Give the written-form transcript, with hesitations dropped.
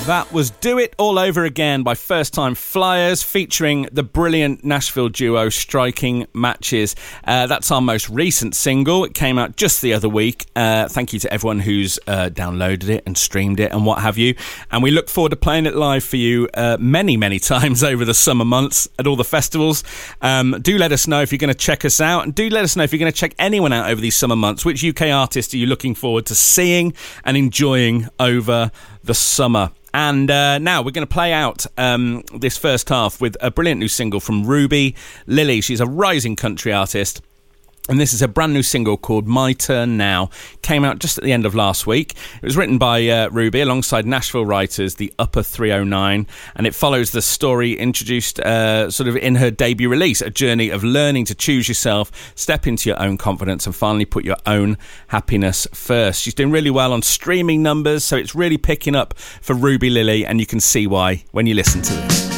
That was Do It All Over Again by First Time Flyers, featuring the brilliant Nashville duo Striking Matches. That's our most recent single. It came out just the other week. Thank you to everyone who's downloaded it and streamed it and what have you. And we look forward to playing it live for you many, many times over the summer months at all the festivals. Do let us know if you're going to check us out, and do let us know if you're going to check anyone out over these summer months. Which UK artist are you looking forward to seeing and enjoying over the summer? And now we're going to play out this first half with a brilliant new single from Ruby Lily. She's a rising country artist. And this is a brand new single called My Turn Now. Came out just at the end of last week. It was written by Ruby alongside Nashville writers, the Upper 309. And it follows the story introduced sort of in her debut release, a journey of learning to choose yourself, step into your own confidence and finally put your own happiness first. She's doing really well on streaming numbers, so it's really picking up for Ruby Lily, and you can see why when you listen to this.